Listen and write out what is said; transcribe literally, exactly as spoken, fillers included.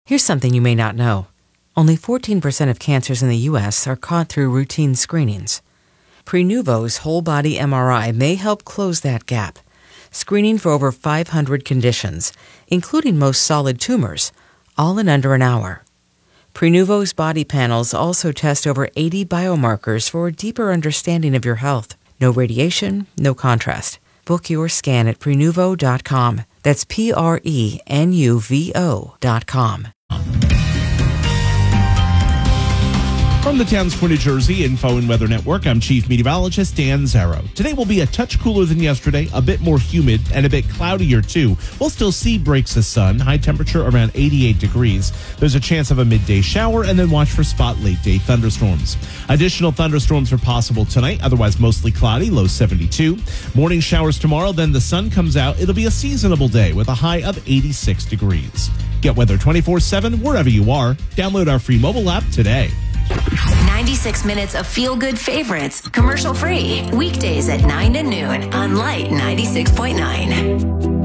Here's something you may not know. Only fourteen percent of cancers in the U S are caught through routine screenings. Prenuvo's whole-body M R I may help close that gap, screening for over five hundred conditions, including most solid tumors, all in under an hour. Prenuvo's body panels also test over eighty biomarkers for a deeper understanding of your health. No radiation, no contrast. Book your scan at Prenuvo dot com. That's P R E N U V O dot com. From the Townsquare, New Jersey Info and Weather Network, I'm Chief Meteorologist Dan Zarrow. Today will be a touch cooler than yesterday, a bit more humid, and a bit cloudier too. We'll still see breaks of sun, high temperature around eighty-eight degrees. There's a chance of a midday shower, and then watch for spot late-day thunderstorms. Additional thunderstorms are possible tonight, otherwise mostly cloudy, low seventy-two. Morning showers tomorrow, then the sun comes out. It'll be a seasonable day with a high of eighty-six degrees. Get weather twenty-four seven wherever you are. Download our free mobile app today. ninety-six minutes of feel-good favorites, commercial-free, weekdays at nine to noon on Light ninety-six point nine.